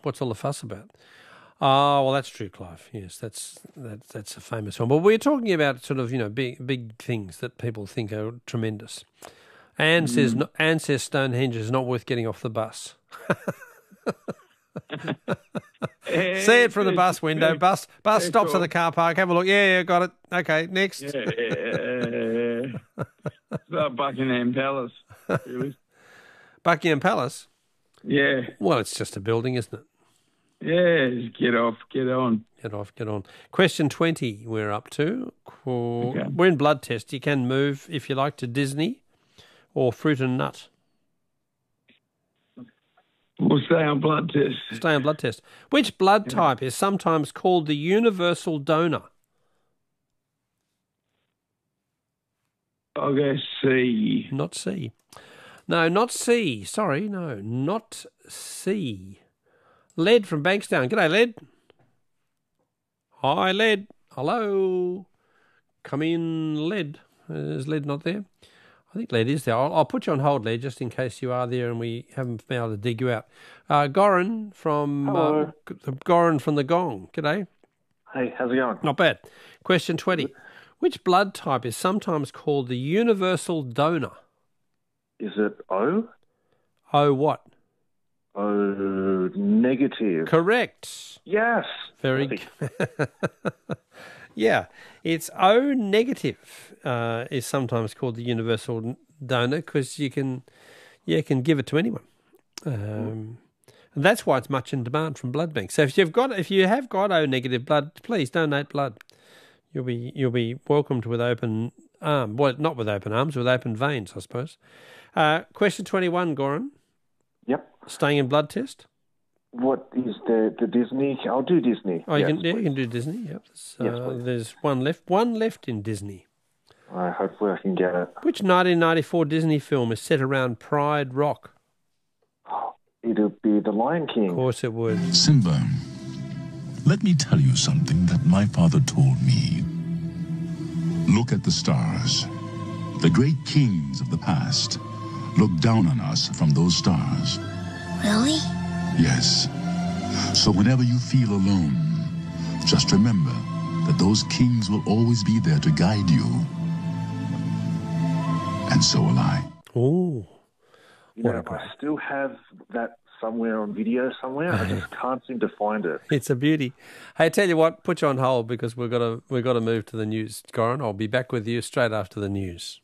What's all the fuss about? Oh, well, that's true, Clive. Yes, that's a famous one. But we're talking about sort of, big things that people think are tremendous. Anne says Stonehenge is not worth getting off the bus. See it from the bus window. Bus stops at the car park. Have a look. Yeah, got it. Okay, next. It's like Buckingham Palace, really. Buckingham Palace? Yeah. Well, it's just a building, isn't it? Yeah, just get off, get on. Get on. Question 20 we're up to. Okay. We're in blood test. You can move, if you like, to Disney or fruit and nut. We'll stay on blood test. Stay on blood test. Which blood type is sometimes called the universal donor? I'll go C. Not C. No, not C. Sorry, no, not C. Led from Bankstown. G'day, Led. Hi, Led. Hello. Come in, Led. Is Led not there? I think Led is there. I'll put you on hold, Led, just in case you are there and we haven't been able to dig you out. Goran from Goran from the Gong. G'day. Hey, how's it going? Not bad. Question 20. Which blood type is sometimes called the universal donor? Is it O? O what? O negative. Correct. Yes. Very good. Yeah, it's O negative is sometimes called the universal donor because you can give it to anyone, and that's why it's much in demand from blood banks. So if you have got O negative blood, please donate blood. You'll be welcomed with open arms. Well, not with open arms, with open veins, I suppose. Question 21, Goran. Yep. Staying in blood test. What is the Disney? I'll do Disney. Oh, you can do Disney. Yep. There's one left. One left in Disney. Hopefully I can get it. Which 1994 Disney film is set around Pride Rock? It'll be The Lion King. Of course it would. Simba, let me tell you something that my father told me. Look at the stars. The great kings of the past look down on us from those stars. Really? Yes. So whenever you feel alone, just remember that those kings will always be there to guide you. And so will I. Oh. I still have that somewhere on video somewhere. I just can't seem to find it. It's a beauty. Hey, tell you what, put you on hold because we've got to move to the news, Goran. I'll be back with you straight after the news.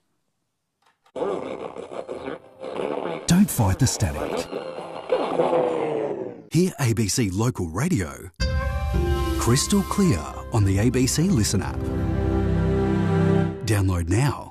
Don't fight the static. Hear ABC Local Radio crystal clear on the ABC Listen app. Download now.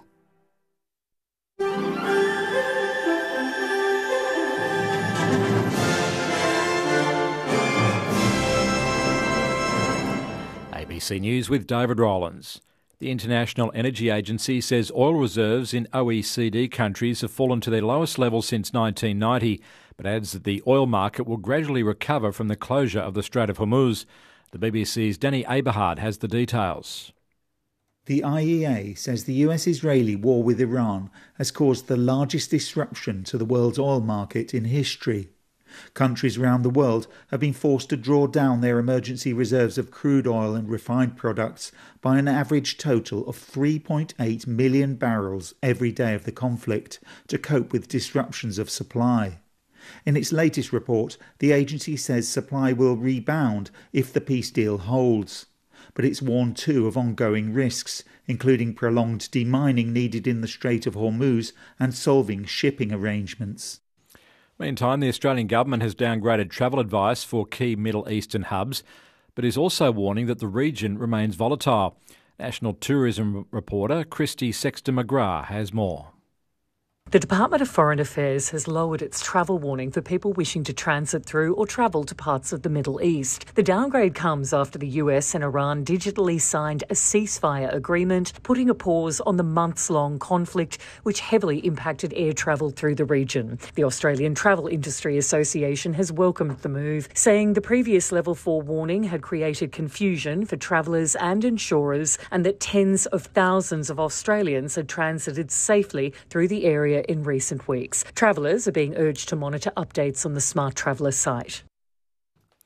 ABC News with David Rowlands. The International Energy Agency says oil reserves in OECD countries have fallen to their lowest level since 1990, but adds that the oil market will gradually recover from the closure of the Strait of Hormuz. The BBC's Danny Aberhard has the details. The IEA says the US-Israeli war with Iran has caused the largest disruption to the world's oil market in history. Countries around the world have been forced to draw down their emergency reserves of crude oil and refined products by an average total of 3.8 million barrels every day of the conflict to cope with disruptions of supply. In its latest report, the agency says supply will rebound if the peace deal holds. But it's warned too of ongoing risks, including prolonged demining needed in the Strait of Hormuz and solving shipping arrangements. Meantime, the Australian government has downgraded travel advice for key Middle Eastern hubs, but is also warning that the region remains volatile. National tourism reporter Christy Sexton-McGrath has more. The Department of Foreign Affairs has lowered its travel warning for people wishing to transit through or travel to parts of the Middle East. The downgrade comes after the US and Iran digitally signed a ceasefire agreement, putting a pause on the months-long conflict, which heavily impacted air travel through the region. The Australian Travel Industry Association has welcomed the move, saying the previous Level 4 warning had created confusion for travellers and insurers, and that tens of thousands of Australians had transited safely through the area in recent weeks. Travellers are being urged to monitor updates on the Smart Traveller site.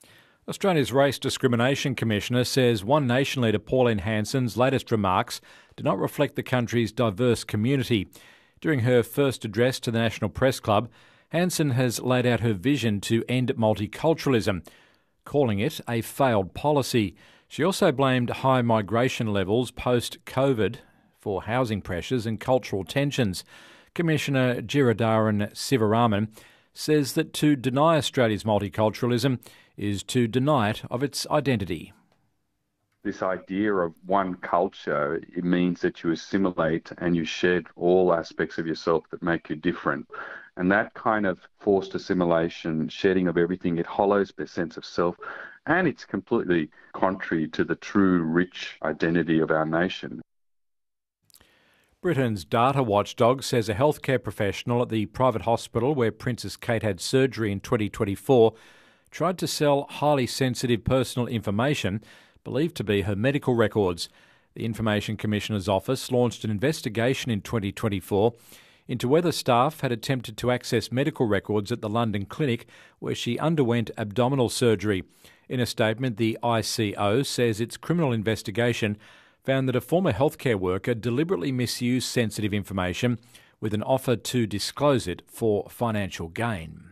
Australia's Race Discrimination Commissioner says One Nation leader Pauline Hanson's latest remarks do not reflect the country's diverse community. During her first address to the National Press Club, Hanson has laid out her vision to end multiculturalism, calling it a failed policy. She also blamed high migration levels post-COVID for housing pressures and cultural tensions. Commissioner Giridharaman Sivaraman says that to deny Australia's multiculturalism is to deny it of its identity. This idea of one culture, it means that you assimilate and you shed all aspects of yourself that make you different. And that kind of forced assimilation, shedding of everything, it hollows the sense of self, and it's completely contrary to the true, rich identity of our nation. Britain's data watchdog says a healthcare professional at the private hospital where Princess Kate had surgery in 2024 tried to sell highly sensitive personal information believed to be her medical records. The Information Commissioner's Office launched an investigation in 2024 into whether staff had attempted to access medical records at the London clinic where she underwent abdominal surgery. In a statement, the ICO says its criminal investigation found that a former healthcare worker deliberately misused sensitive information with an offer to disclose it for financial gain.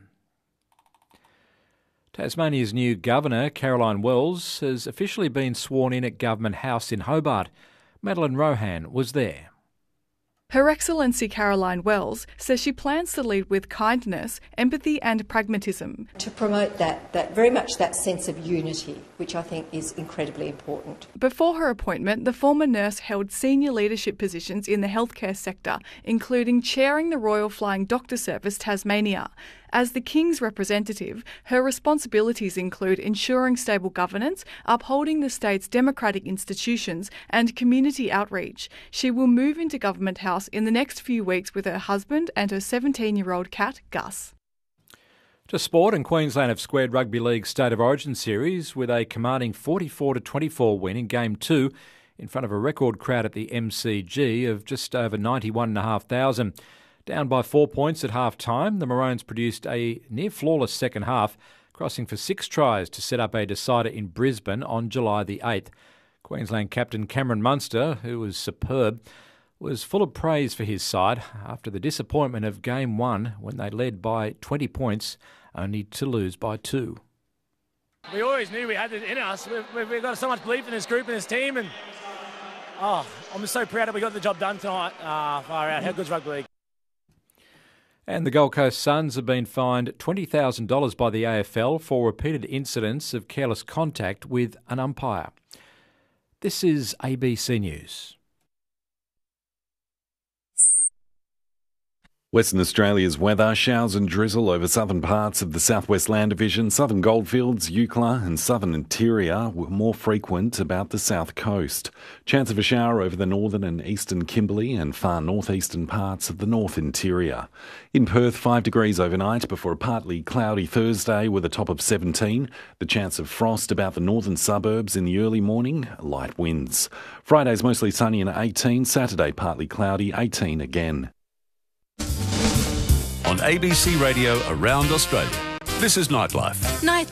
Tasmania's new Governor, Caroline Wells, has officially been sworn in at Government House in Hobart. Madeline Rohan was there. Her Excellency Caroline Wells says she plans to lead with kindness, empathy and pragmatism. To promote that very much that sense of unity, which I think is incredibly important. Before her appointment, the former nurse held senior leadership positions in the healthcare sector, including chairing the Royal Flying Doctor Service Tasmania. As the King's representative, her responsibilities include ensuring stable governance, upholding the state's democratic institutions and community outreach. She will move into Government House in the next few weeks with her husband and her 17-year-old cat, Gus. To sport, and Queensland have squared Rugby League's State of Origin series with a commanding 44-24 win in Game 2 in front of a record crowd at the MCG of just over 91,500. Down by 4 points at half-time, the Maroons produced a near-flawless second half, crossing for 6 tries to set up a decider in Brisbane on July the 8th. Queensland captain Cameron Munster, who was superb, was full of praise for his side after the disappointment of Game 1 when they led by 20 points, only to lose by 2. We always knew we had it in us. We've got so much belief in this group and this team, and I'm so proud that we got the job done tonight. Far out. How good's Rugby League? And the Gold Coast Suns have been fined $20,000 by the AFL for repeated incidents of careless contact with an umpire. This is ABC News. Western Australia's weather, showers and drizzle over southern parts of the Southwest Land Division, southern Goldfields, Eucla and southern interior were more frequent about the south coast. Chance of a shower over the northern and eastern Kimberley and far northeastern parts of the north interior. In Perth, 5 degrees overnight before a partly cloudy Thursday with a top of 17. The chance of frost about the northern suburbs in the early morning, light winds. Friday's mostly sunny and 18, Saturday partly cloudy, 18 again. On ABC Radio around Australia, this is Nightlife.